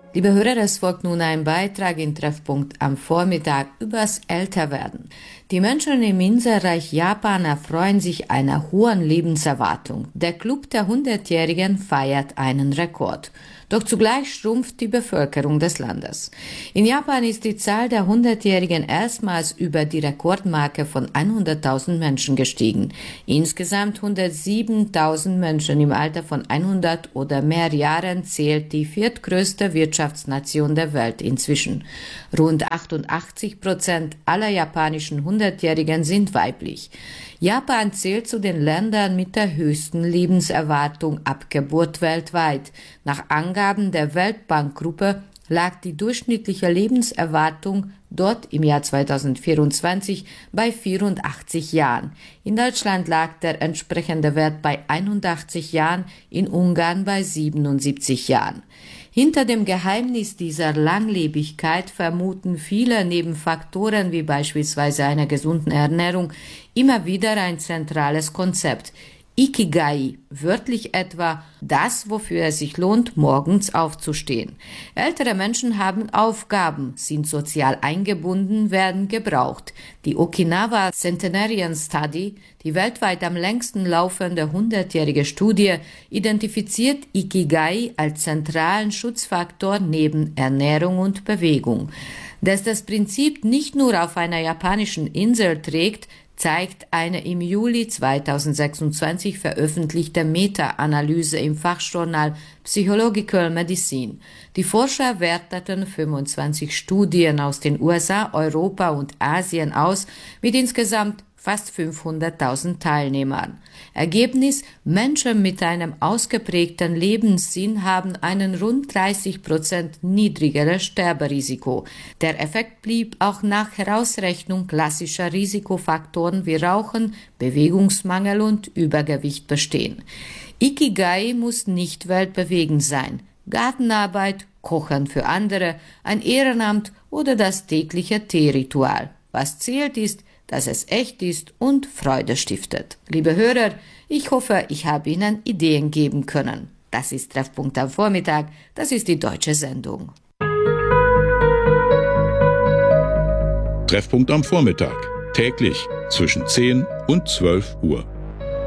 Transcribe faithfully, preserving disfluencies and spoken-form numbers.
Liebe Hörer, es folgt nun ein Beitrag in Treffpunkt am Vormittag übers Älterwerden. Die Menschen im Inselreich Japan erfreuen sich einer hohen Lebenserwartung. Der Club der Hundertjährigen feiert einen Rekord. Doch zugleich schrumpft die Bevölkerung des Landes. In Japan ist die Zahl der Hundertjährigen erstmals über die Rekordmarke von hunderttausend Menschen gestiegen. Insgesamt hundertsiebentausend Menschen im Alter von hundert oder mehr Jahren zählt die viertgrößte Wirtschaftsnation der Welt inzwischen. Rund achtundachtzig Prozent aller japanischen Hundertjährigen sind weiblich. Japan zählt zu den Ländern mit der höchsten Lebenserwartung ab Geburt weltweit. Nach Angaben der Weltbankgruppe lag die durchschnittliche Lebenserwartung dort im Jahr zweitausendvierundzwanzig bei vierundachtzig Jahren. In Deutschland lag der entsprechende Wert bei einundachtzig Jahren, in Ungarn bei siebenundsiebzig Jahren. Hinter dem Geheimnis dieser Langlebigkeit vermuten viele neben Faktoren wie beispielsweise einer gesunden Ernährung immer wieder ein zentrales Konzept. Ikigai, wörtlich etwa das, wofür es sich lohnt, morgens aufzustehen. Ältere Menschen haben Aufgaben, sind sozial eingebunden, werden gebraucht. Die Okinawa Centenarian Study, die weltweit am längsten laufende hundertjährige Studie, identifiziert Ikigai als zentralen Schutzfaktor neben Ernährung und Bewegung. Dass das Prinzip nicht nur auf einer japanischen Insel trägt, zeigt eine im Juli zweitausendsechsundzwanzig veröffentlichte Meta-Analyse im Fachjournal Psychological Medicine. Die Forscher werteten fünfundzwanzig Studien aus den U S A, Europa und Asien aus mit insgesamt fast fünfhunderttausend Teilnehmern. Ergebnis: Menschen mit einem ausgeprägten Lebenssinn haben ein rund dreißig Prozent niedrigeres Sterberisiko. Der Effekt blieb auch nach Herausrechnung klassischer Risikofaktoren wie Rauchen, Bewegungsmangel und Übergewicht bestehen. Ikigai muss nicht weltbewegend sein. Gartenarbeit, Kochen für andere, ein Ehrenamt oder das tägliche Teeritual. Was zählt ist, dass es echt ist und Freude stiftet. Liebe Hörer, ich hoffe, ich habe Ihnen Ideen geben können. Das ist Treffpunkt am Vormittag, das ist die deutsche Sendung. Treffpunkt am Vormittag, täglich zwischen zehn und zwölf Uhr.